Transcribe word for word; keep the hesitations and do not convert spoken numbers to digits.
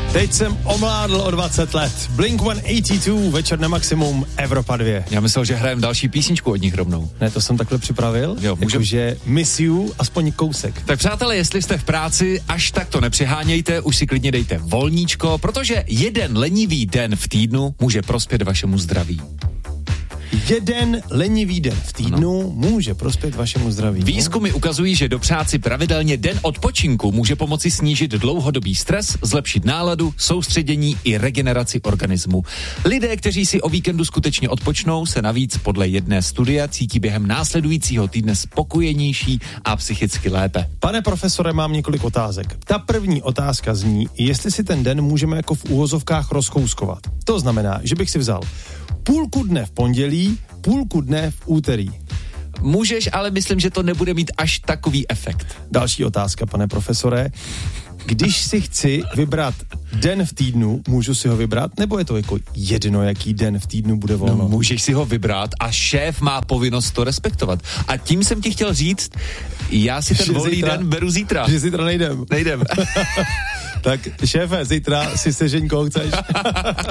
Teď jsem omládl o dvacet let. Blink sto osmdesát dva, večer na maximum, Evropa dva. Já myslel, že hrajem další písničku od nich rovnou. Ne, to jsem takhle připravil. Jo, můžem... Jakože Miss You, aspoň kousek. Tak přátelé, jestli jste v práci, až tak to nepřehánějte, už si klidně dejte volníčko, protože jeden lenivý den v týdnu může prospět vašemu zdraví. Jeden lenivý den v týdnu ano. může prospět vašemu zdraví. Výzkumy ukazují, že dopřát si pravidelně den odpočinku může pomoci snížit dlouhodobý stres, zlepšit náladu, soustředění i regeneraci organismu. Lidé, kteří si o víkendu skutečně odpočnou, se navíc podle jedné studie cítí během následujícího týdne spokojenější a psychicky lépe. Pane profesore, mám několik otázek. Ta první otázka zní, jestli si ten den můžeme jako v úvozovkách rozkouskovat. To znamená, že bych si vzal půlku dne v pondělí, půlku dne v úterý. Můžeš, ale myslím, že to nebude mít až takový efekt. Další otázka, pane profesore. Když si chci vybrat den v týdnu, můžu si ho vybrat, nebo je to jako jedno, jaký den v týdnu bude volno? No, můžeš si ho vybrat a šéf má povinnost to respektovat. A tím jsem ti chtěl říct, já si ten že volný zítra, den beru zítra. Že zítra nejdem. Nejdem. Tak šéfe, zítra si sežeň, koho chceš.